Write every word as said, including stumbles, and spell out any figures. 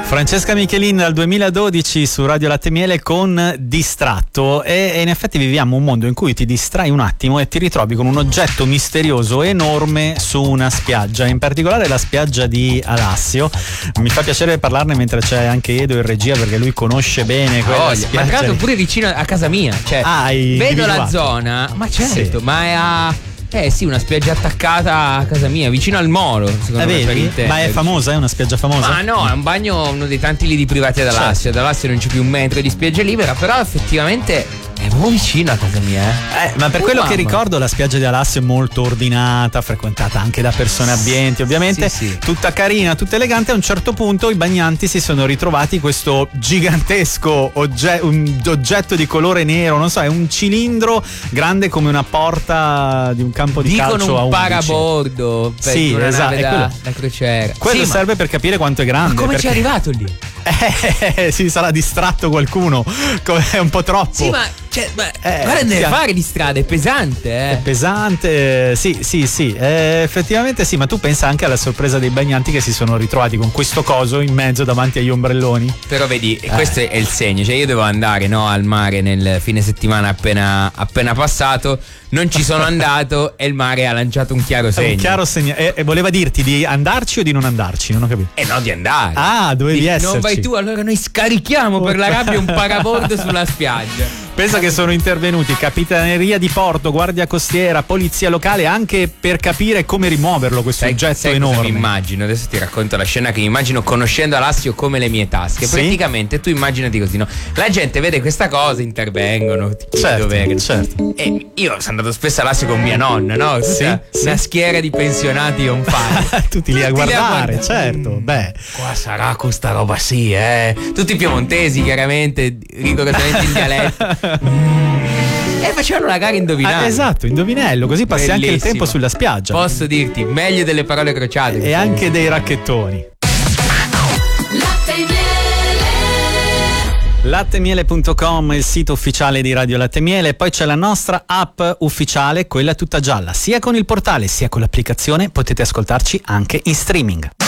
Francesca Michelin dal duemiladodici su Radio Latte e Miele con Distratto, e, e in effetti viviamo un mondo in cui ti distrai un attimo e ti ritrovi con un oggetto misterioso enorme su una spiaggia, in particolare la spiaggia di Alassio. Mi fa piacere parlarne mentre c'è anche Edo in regia, perché lui conosce bene quella oh, spiaggia. Ma tra l'altro pure vicino a casa mia, cioè ah, vedo la individuato. zona, ma certo, Sì. ma è a... Eh sì, una spiaggia attaccata a casa mia, vicino al Molo, secondo Eh, me. vedi? per Ma è famosa? È una spiaggia famosa? Ma no, è un bagno, uno dei tanti lidi privati ad Alassio. Ad Alassio non c'è più un metro di spiaggia libera, però effettivamente è proprio vicino a casa mia. Eh, Eh, ma per Oh, quello mamma. che ricordo, la spiaggia di Alassio è molto ordinata, frequentata anche da persone abbienti, ovviamente, Sì, sì. tutta carina, tutta elegante. A un certo punto i bagnanti si sono ritrovati questo gigantesco ogge- un oggetto di colore nero, non so, è un cilindro grande come una porta di un campo di Dicono calcio a un undici. parabordo per Sì, una esatto, nave è da, quello. da crociera. Quello Sì, ma- serve per capire quanto è grande. ma come perché- ci è arrivato lì? Eh, si sarà distratto qualcuno, è un po' troppo. Sì, ma, cioè, ma Eh, guarda, ne sì, fare di strada, è pesante, eh. È pesante, sì, sì, sì, eh, effettivamente sì, ma tu pensa anche alla sorpresa dei bagnanti che si sono ritrovati con questo coso in mezzo davanti agli ombrelloni. Però vedi, eh. questo è il segno, cioè io devo andare, no, al mare nel fine settimana appena, appena passato, non ci sono andato e il mare ha lanciato un chiaro segno. Un chiaro segno. E, e voleva dirti di andarci o di non andarci? Non ho capito. E no, di andare. Ah, dovevi Dici, esserci. non vai tu, allora noi scarichiamo per la rabbia un parabordo sulla spiaggia. Pensa che sono intervenuti Capitaneria di Porto, Guardia Costiera, Polizia Locale, anche per capire come rimuoverlo questo Sai, oggetto sai cosa enorme. mi immagino? Adesso ti racconto la scena che mi immagino conoscendo Alassio come le mie tasche. Sì? Praticamente tu immaginati così, no? La gente vede questa cosa, intervengono, ti chiedo Certo, dov'è. certo. E io sono andato spesso a Alassio con mia nonna, no? Tutta Sì, una sì. schiera di pensionati on fire. Tutti lì a Tutti guardare, guardare. certo. Mm, Beh, Qua sarà questa roba, sì, eh. Tutti piemontesi, chiaramente, rigorosamente in dialetto. Mm. E facevano la gara indovinare. ah, esatto, indovinello, così passi anche il Bellissimo. tempo sulla spiaggia. Posso dirti, meglio delle parole crociate. E anche dei racchettoni. Latte e miele. Lattemiele punto com è il sito ufficiale di Radio Latte e Miele, poi c'è la nostra app ufficiale, quella tutta gialla, sia con il portale sia con l'applicazione potete ascoltarci anche in streaming.